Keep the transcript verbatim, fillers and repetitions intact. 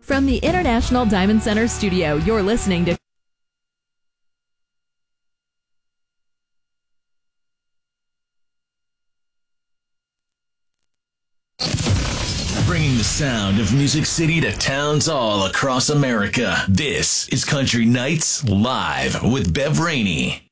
From the International Diamond Center studio, you're listening to bringing the sound of Music City to towns all across America. This is Country Nights Live with Bev Rainey.